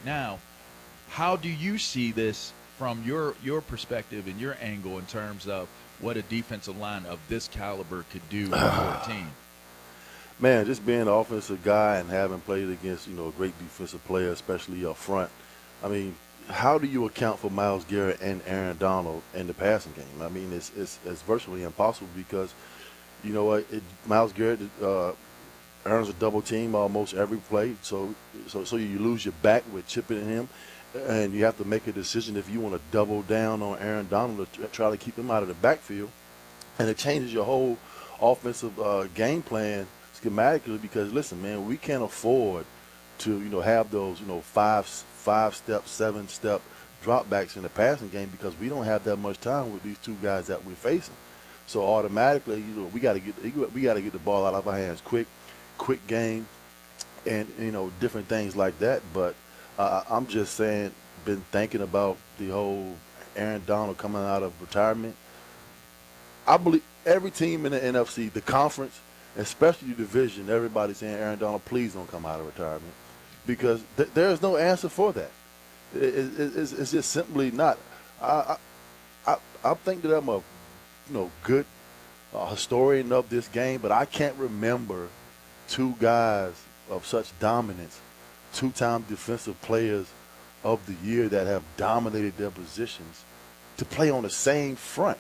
now. How do you see this from your perspective and your angle in terms of what a defensive line of this caliber could do for a team? Man, just being an offensive guy and having played against, a great defensive player, especially up front. I mean, how do you account for Myles Garrett and Aaron Donald in the passing game? I mean, it's virtually impossible because, you know what, Myles Garrett earns a double team almost every play. So you lose your back with chipping him, and you have to make a decision if you want to double down on Aaron Donald to try to keep him out of the backfield, and it changes your whole offensive game plan schematically. Because listen, man, we can't afford to have those 5-step, 7-step dropbacks in the passing game because we don't have that much time with these two guys that we're facing. So automatically, we got to get the ball out of our hands quick game, and different things like that. But I'm just saying, been thinking about the whole Aaron Donald coming out of retirement. I believe every team in the NFC, the conference, especially the division, everybody's saying, Aaron Donald, please don't come out of retirement, because there is no answer for that. It's just simply not. I think that I'm a good historian of this game, but I can't remember two guys of such dominance, two-time defensive players of the year that have dominated their positions to play on the same front.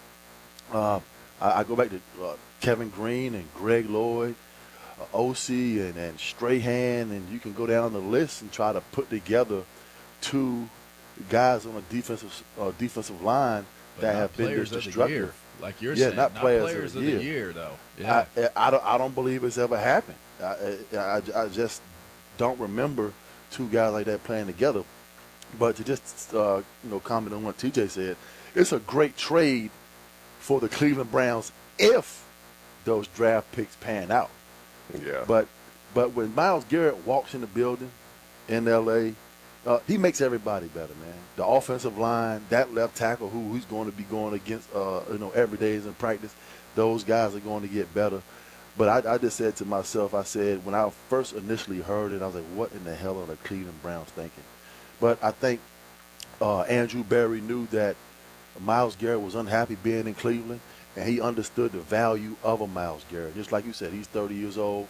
I go back to Kevin Green and Greg Lloyd, O.C. and Strahan, and you can go down the list and try to put together two guys on a defensive line that have been this destructive. Like you're saying, not players of the year, though. Yeah. I don't believe it's ever happened. I just don't remember two guys like that playing together. But to just comment on what TJ said, it's a great trade for the Cleveland Browns if those draft picks pan out. Yeah. But when Myles Garrett walks in the building in L.A., he makes everybody better, man. The offensive line, that left tackle who he's going to be going against, every day in practice, those guys are going to get better. But I just said to myself, I said, when I first initially heard it, I was like, what in the hell are the Cleveland Browns thinking? But I think Andrew Berry knew that Myles Garrett was unhappy being in Cleveland, and he understood the value of a Myles Garrett. Just like you said, he's 30 years old.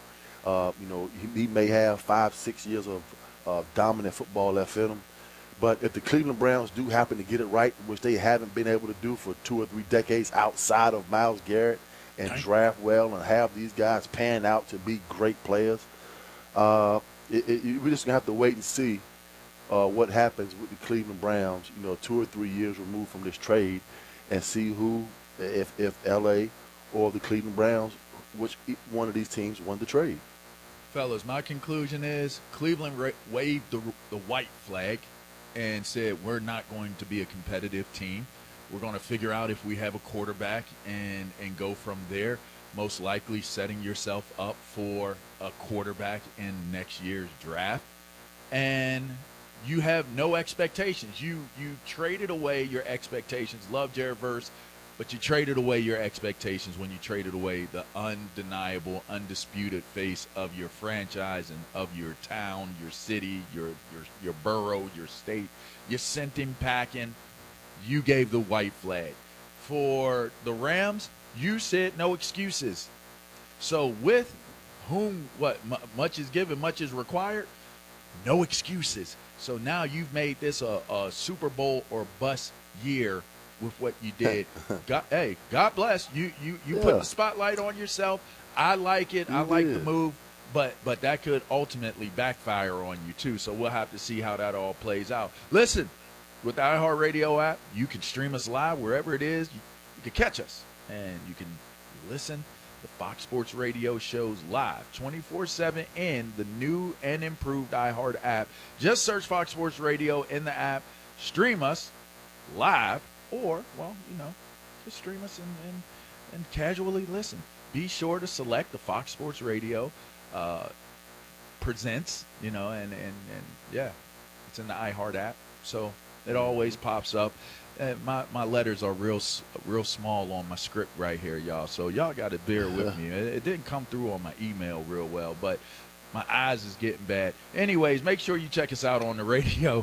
He may have 5-6 years of dominant football left in him. But if the Cleveland Browns do happen to get it right, which they haven't been able to do for 2 or 3 decades outside of Myles Garrett, and draft well and have these guys pan out to be great players, we're just going to have to wait and see what happens with the Cleveland Browns, 2 or 3 years removed from this trade, and see who, if L.A. or the Cleveland Browns, which one of these teams won the trade. Fellas, my conclusion is Cleveland waved the white flag and said we're not going to be a competitive team. We're going to figure out if we have a quarterback and go from there, most likely setting yourself up for a quarterback in next year's draft. And you have no expectations. You traded away your expectations. Love Jared Verse, but you traded away your expectations when you traded away the undeniable, undisputed face of your franchise and of your town, your city, your borough, your state. You sent him packing. You gave the white flag. For the Rams, you said no excuses. So with whom, much is given, much is required, no excuses. So now you've made this a Super Bowl or bust year with what you did. God bless you. You put the spotlight on yourself. I like it. I like the move, but that could ultimately backfire on you too. So we'll have to see how that all plays out. Listen, with the iHeartRadio app, you can stream us live wherever it is. You can catch us, and you can listen to Fox Sports Radio shows live 24/7 in the new and improved iHeart app. Just search Fox Sports Radio in the app. Stream us live, or, just stream us and casually listen. Be sure to select the Fox Sports Radio presents, it's in the iHeart app. So it always pops up. My letters are real small on my script right here, y'all. So y'all got to bear with me. It didn't come through on my email real well, but my eyes is getting bad. Anyways, make sure you check us out on the radio